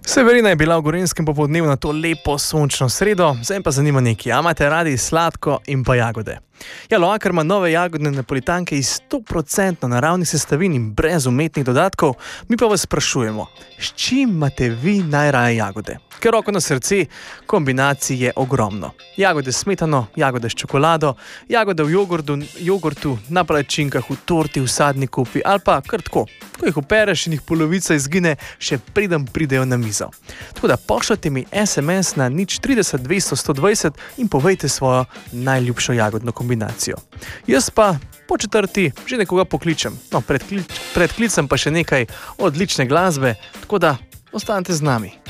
Severina je bila v Gorenjskem popoldnevu na to lepo sončno sredo, zdaj pa zanima nekaj, a imate radi sladko in pa jagode. Ja, Loacker ima nove jagodne napolitanke iz 100% naravnih sestavin in brez umetnih dodatkov, mi pa vas sprašujemo, s čim imate vi najraje jagode? Ker roko na srce, kombinacij je ogromno. Jagode s smetano, jagode s čokolado, jagode v jogurtu, na palačinkah, v torti, v sadni kupi ali pa kar tako. Ko jih opereš in jih polovica izgine, še preden pridejo na mizo. Tako da pošljite mi SMS na 030 200 120 in povejte svojo najljubšo jagodno kombinacijo. Jaz pa po četrti že nekoga pokličem. No, pred klicem pa še nekaj odlične glasbe, tako da ostanite z nami.